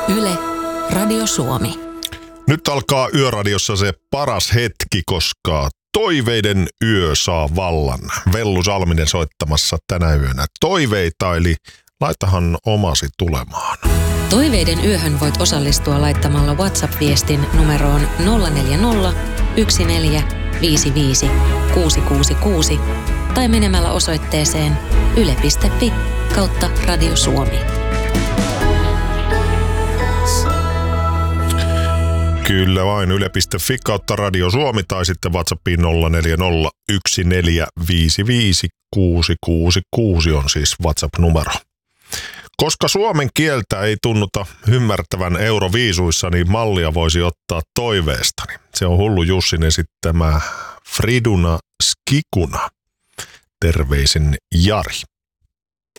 Yle, Radio Suomi. Nyt alkaa Yöradiossa se paras hetki, koska toiveiden yö saa vallan. Vellu Salminen soittamassa tänä yönä toiveita, eli laitahan omasi tulemaan. Toiveiden yöhön voit osallistua laittamalla WhatsApp-viestin numeroon 040 1455 666 tai menemällä osoitteeseen yle.fi/Radio Suomi. Kyllä vain, yle.fi/Radio Suomi tai sitten WhatsAppiin 040 1455 666 on siis WhatsApp-numero. Koska suomen kieltä ei tunnuta ymmärtävän Euroviisuissa, niin mallia voisi ottaa toiveestani. Se on Hullu Jussin esittämä Friduna Skikuna. Terveisin Jari.